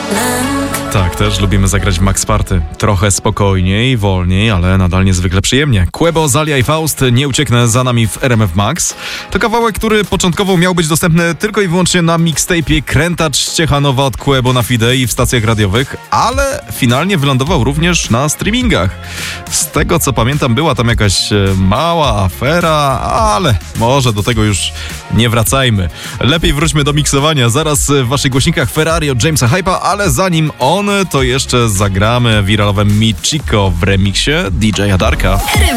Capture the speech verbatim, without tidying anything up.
Tak, też lubimy zagrać w Max Party. Trochę spokojniej, wolniej, ale nadal niezwykle przyjemnie. Quebo, Zalia i Faust, Nie ucieknę za nami w R M F Max. To kawałek, który początkowo miał być dostępny tylko i wyłącznie na mixtape'ie Krętacz Ciechanowa od Quebo na Fide i w stacjach radiowych, ale finalnie wylądował również na streamingach. Z tego co pamiętam, była tam jakaś mała afera, ale może do tego już nie wracajmy. Lepiej wróćmy do miksowania. Zaraz w waszych głośnikach Ferrari od Jamesa Hype'a, ale zanim on, to jeszcze zagramy wiralowe Michiko w remiksie D J Darka.